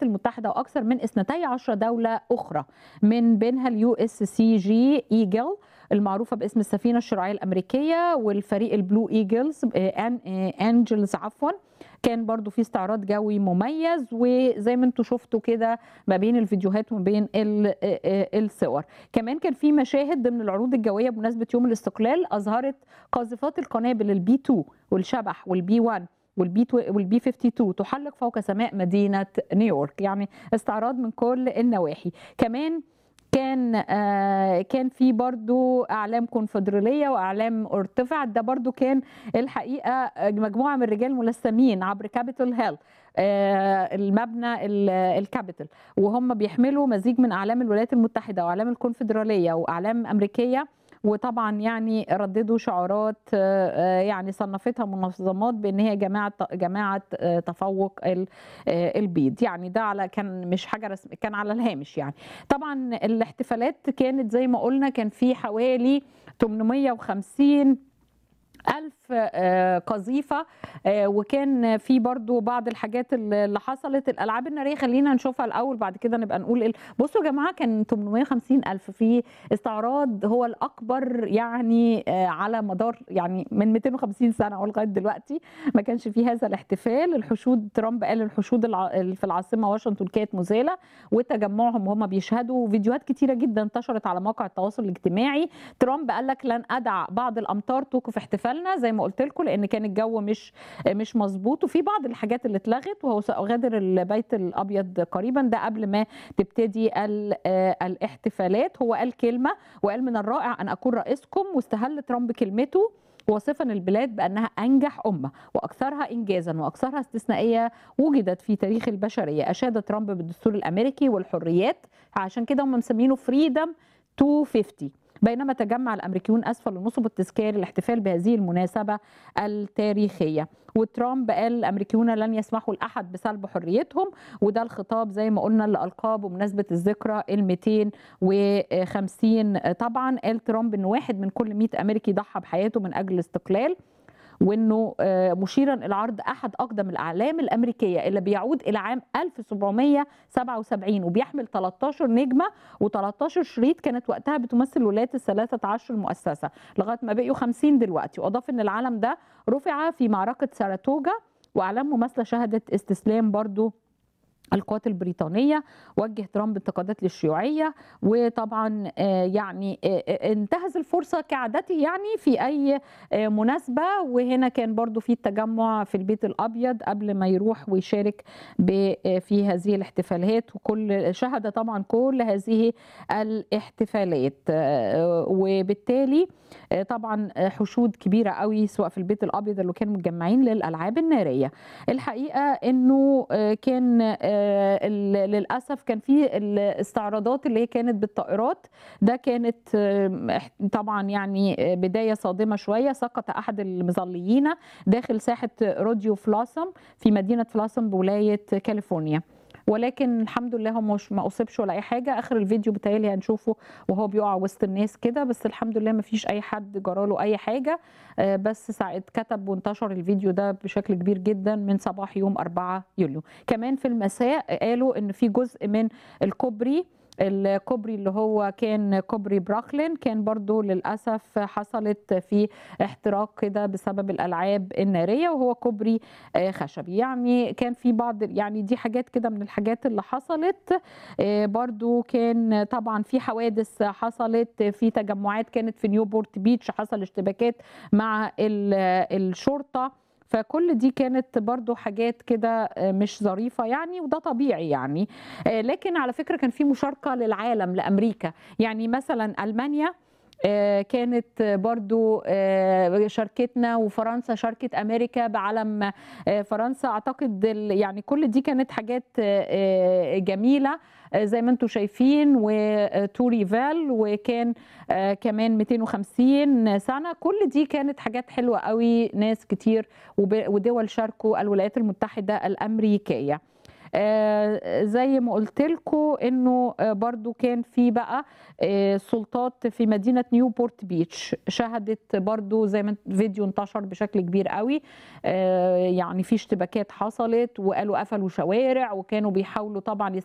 المتحدة وأكثر من 12 دولة أخرى، من بينها اليو اس سي جي ايجل المعروفة باسم السفينة الشراعية الأمريكية، والفريق البلو ايجلز انجلز عفوا. كان برضو في استعراض جوي مميز، وزي ما انتم شفتوا كده ما بين الفيديوهات وما بين الصور. كمان كان في مشاهد ضمن العروض الجوية بمناسبة يوم الاستقلال أظهرت قاذفات القنابل البي 2 والشبح والبي 1 والبي 52 تحلق فوق سماء مدينة نيويورك. يعني استعراض من كل النواحي. كمان كان في برضو اعلام كونفدراليه واعلام ارتفعت. ده برضو كان الحقيقه مجموعه من الرجال ملثمين عبر كابيتول هيل، المبنى الكابيتال، وهم بيحملوا مزيج من اعلام الولايات المتحده واعلام الكونفدراليه واعلام امريكيه. وطبعا يعني رددوا شعارات يعني صنفتها منظمات بان هي جماعه تفوق البيض. يعني ده على كان مش حاجه رسميه، كان على الهامش يعني. طبعا الاحتفالات كانت زي ما قلنا كان في حوالي 850,000 قذيفة، وكان في برضو بعض الحاجات اللي حصلت. الألعاب النارية خلينا نشوفها الأول بعد كده نبقى نقول بصوا يا جماعة، كان 850,000 في استعراض هو الأكبر يعني على مدار يعني من 250 سنة ولغاية دلوقتي ما كانش في هذا الاحتفال. الحشود ترامب قال الحشود في العاصمة واشنطن كانت مذهلة، وتجمعهم وهم بيشهدوا فيديوهات كتيرة جدا انتشرت على مواقع التواصل الاجتماعي. ترامب قال لك لن أدع بعض الأمطار توقف احتفالنا زي ما قلت لكم، لان كان الجو مش مظبوط، وفي بعض الحاجات اللي اتلغت، وهو سيغادر البيت الابيض قريبا. ده قبل ما تبتدي الاحتفالات. هو قال كلمه وقال من الرائع ان اكون رئيسكم، واستهل ترامب كلمته واصفا البلاد بانها انجح امه واكثرها انجازا واكثرها استثنائيه وجدت في تاريخ البشريه. اشاد ترامب بالدستور الامريكي والحريات، عشان كده هم مسمينه فريدم 250. بينما تجمع الامريكيون اسفل النصب التذكاري للاحتفال بهذه المناسبه التاريخيه. وترامب قال الامريكيون لن يسمحوا لاحد بسلب حريتهم، وده الخطاب زي ما قلنا اللي القاه بمناسبه الذكرى ال 250. طبعا قال ترامب ان واحد من كل 100 امريكي ضحى بحياته من اجل الاستقلال، وانه مشيرا الى عرض احد اقدم الاعلام الامريكيه اللي بيعود الى عام 1777 وبيحمل 13 نجمه و13 شريط كانت وقتها بتمثل الولايات ال13 المؤسسه لغايه ما بقيوا 50 دلوقتي. واضاف ان العلم ده رفع في معركه ساراتوجا، واعلام مماثله شهدت استسلام برضو القوات البريطانية. وجه ترامب انتقادات للشيوعية، وطبعا يعني انتهز الفرصة كعادته يعني في أي مناسبة. وهنا كان برضو في التجمع في البيت الأبيض قبل ما يروح ويشارك في هذه الاحتفالات، وكل شهد طبعا كل هذه الاحتفالات. وبالتالي طبعا حشود كبيرة قوي سواء في البيت الأبيض اللي كانوا متجمعين للألعاب النارية. الحقيقة أنه كان للأسف كان في الاستعراضات اللي هي كانت بالطائرات. ده كانت طبعا يعني بداية صادمة شوية. سقط أحد المظليين داخل ساحة روديو فلاسم في مدينة فلاسم بولاية كاليفورنيا، ولكن الحمد لله هو مش ما اصيبش ولا اي حاجه. اخر الفيديو بتاعي هنشوفه وهو بيقع وسط الناس كده، بس الحمد لله ما فيش اي حد جراله اي حاجه. بس ساعه كتب وانتشر الفيديو ده بشكل كبير جدا من صباح يوم 4 يوليو. كمان في المساء قالوا ان في جزء من الكوبري اللي هو كان كوبري براكلين كان برضو للأسف حصلت في احتراق كده بسبب الألعاب النارية، وهو كوبري خشبي. يعني كان في بعض يعني دي حاجات كده من الحاجات اللي حصلت. برضو كان طبعا في حوادث حصلت في تجمعات كانت في نيوبورت بيتش، حصل اشتباكات مع الشرطة. فكل دي كانت برضو حاجات كده مش ظريفة يعني، وده طبيعي يعني. لكن على فكرة كان في مشاركة للعالم لأمريكا. يعني مثلا ألمانيا كانت برضو شاركتنا، وفرنسا شاركت أمريكا بعلم فرنسا. أعتقد يعني كل دي كانت حاجات جميلة زي ما انتم شايفين. وتوريفال وكان كمان 250 سنة. كل دي كانت حاجات حلوة قوي، ناس كتير ودول شاركوا الولايات المتحدة الأمريكية. زي ما قلت لكم انه برضو كان في بقى سلطات في مدينة نيوبورت بيتش شهدت برضو زي ما فيديو انتشر بشكل كبير قوي. يعني في اشتباكات حصلت وقالوا قفلوا شوارع وكانوا بيحاولوا طبعا